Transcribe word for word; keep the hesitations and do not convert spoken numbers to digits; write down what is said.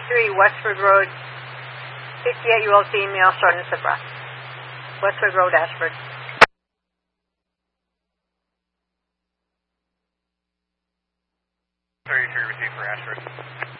thirty-three Westford Road, fifty-eight year old female, shortness of breath. Westford Road, Ashford. thirty-three received for Ashford.